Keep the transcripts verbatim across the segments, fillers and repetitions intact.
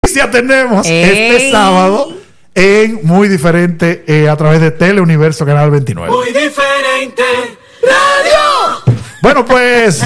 noticia tenemos Ey. este sábado en Muy Diferente eh, a través de Teleuniverso Canal veintinueve? Muy Diferente Radio. Bueno, pues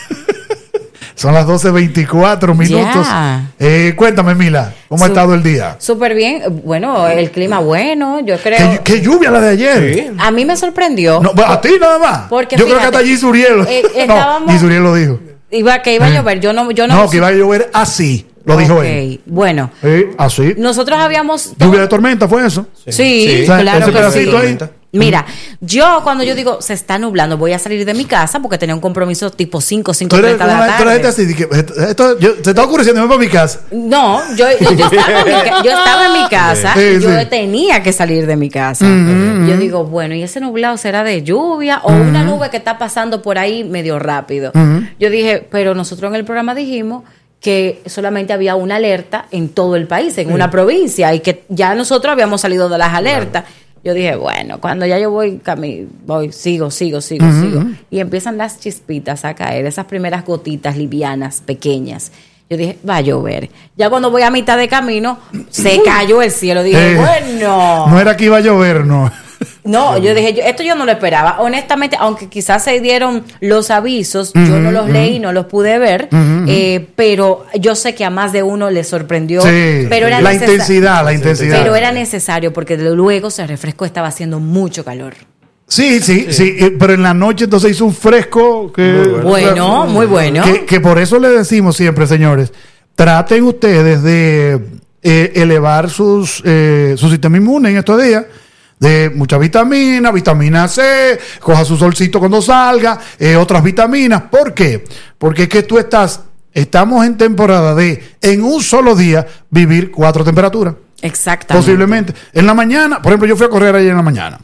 son las doce veinticuatro minutos. Ya. Eh, cuéntame, Mila, ¿cómo ha Su- estado el día? Súper bien. Bueno, el clima bueno, yo creo. ¿Qué, qué lluvia la de ayer? Sí. A mí me sorprendió. No, a ti nada más. Porque Yo creo fíjate, que hasta Gisuriel. eh, no, estábamos- Gisuriel lo dijo. Iba, que iba a Eh. llover. Yo no, yo no. No, que iba a llover así. Lo dijo Ok, él. Bueno, Eh, así. nosotros habíamos. Lluvia de tormenta fue eso. Sí, Sí. claro Ese que pedacito sí. ahí. Mira, yo cuando yo digo se está nublando, voy a salir de mi casa porque tenía un compromiso tipo cinco, cinco Tú eres treinta de la una- tú eres gente tarde. así. de que, esto, esto- yo- se está ocurriendo, me voy para mi casa. No, yo, yo, yo estaba en mi, ca- yo estaba en mi casa Sí, y yo sí. tenía que salir de mi casa. Yo digo, bueno, ¿y ese nublado será de lluvia o una nube que está pasando por ahí medio rápido? Yo dije, pero nosotros en el programa dijimos que solamente había una alerta en todo el país, en una provincia, y que ya nosotros habíamos salido de las alertas. Yo dije, bueno, cuando ya yo voy, cami voy, sigo, sigo, sigo, sigo. Y empiezan las chispitas a caer, esas primeras gotitas livianas, pequeñas. Yo dije, va a llover. Ya cuando voy a mitad de camino, se cayó el cielo. Dije, Eh, bueno. No era que iba a llover, no. No, yo dije, yo- esto yo no lo esperaba. Honestamente, aunque quizás se dieron los avisos, yo no los leí, no los pude ver, eh, pero yo sé que a más de uno le sorprendió. Sí, pero era la necesa- intensidad, la intensidad. Pero era necesario porque luego se refrescó, estaba haciendo mucho calor. Sí, sí, sí, eh, pero en la noche entonces hizo un fresco que... Muy Bueno, muy bueno. Que, que por eso le decimos siempre, señores, traten ustedes de eh, elevar sus, eh, su sistema inmune en estos días, de mucha vitamina, vitamina C, coja su solcito cuando salga, eh, otras vitaminas. ¿Por qué? Porque es que tú estás, estamos en temporada de, en un solo día, vivir cuatro temperaturas. Exactamente. Posiblemente. En la mañana, por ejemplo, yo fui a correr ayer en la mañana.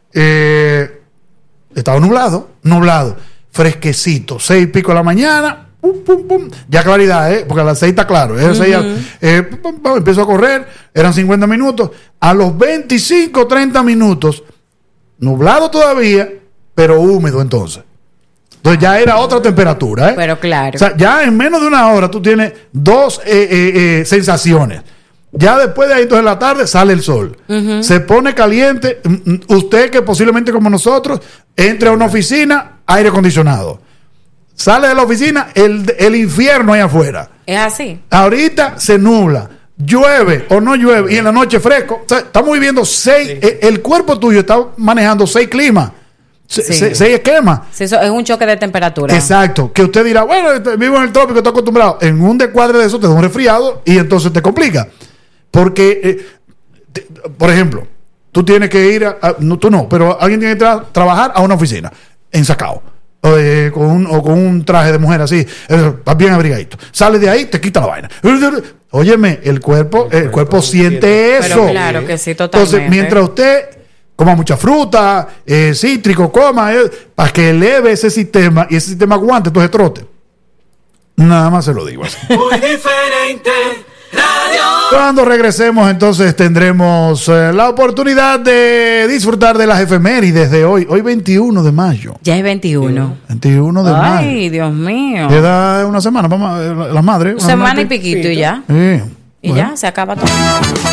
Eh, estaba nublado, nublado, fresquecito, seis y pico de la mañana, pum, pum, pum, ya claridad, ¿eh? Porque a las seis está claro, ¿eh? Seis al- eh, pum, pum, pum, empiezo a correr, eran cincuenta minutos, a los veinticinco, treinta minutos, nublado todavía, pero húmedo entonces. Entonces ya era otra temperatura, ¿eh? Pero claro. O sea, ya en menos de una hora tú tienes dos eh, eh, eh, sensaciones. Ya después de ahí, entonces en la tarde sale el sol. Se pone caliente. Mm, mm, Usted que posiblemente como nosotros entre a una oficina, aire acondicionado. Sale de la oficina, el, el infierno ahí afuera. Es así. Ahorita se nubla, llueve o no llueve y en la noche fresco. O sea, estamos viviendo seis, eh, el cuerpo tuyo está manejando seis climas, se- Sí. se- seis esquemas. Sí, eso es un choque de temperatura. Exacto, que usted dirá, bueno, este, vivo en el trópico, estoy acostumbrado. En un descuadre de eso te da un resfriado y entonces te complica. Porque, eh, te- por ejemplo, tú tienes que ir, a, a- no, tú no, pero alguien tiene que tra- trabajar a una oficina, ensacado, o, eh, con un, o con un traje de mujer así, eh, bien abrigadito. Sale de ahí, te quita la vaina. Óyeme, el cuerpo, el, cuerpo cuerpo siente siente. eso. Pero claro que sí, totalmente. Entonces, mientras usted coma mucha fruta, eh, cítrico, coma, eh, para que eleve ese sistema y ese sistema aguante, entonces trote. Nada más se lo digo así. Muy Diferente Radio. Cuando regresemos, entonces tendremos eh, la oportunidad de disfrutar de las efemérides de hoy. Hoy, veintiuno de mayo. Ya es veintiuno. veintiuno de mayo. Ay, Dios mío. Queda una semana para ma- eh, las madres. una Semana y semana piquito y ya. Sí. Y Bueno. ya, se acaba todo.